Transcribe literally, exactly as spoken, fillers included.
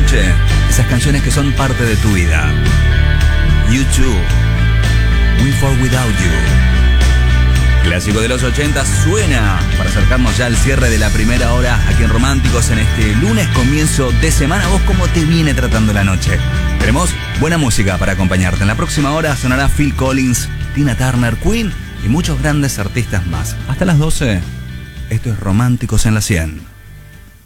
noche. Esas canciones que son parte de tu vida. You Too, We Fall Without You. Clásico de los ochenta suena para acercarnos ya al cierre de la primera hora aquí en Románticos en este lunes comienzo de semana. ¿Vos cómo te viene tratando la noche? Tenemos buena música para acompañarte. En la próxima hora sonará Phil Collins, Tina Turner, Queen y muchos grandes artistas más. Hasta las doce, esto es Románticos en la cien.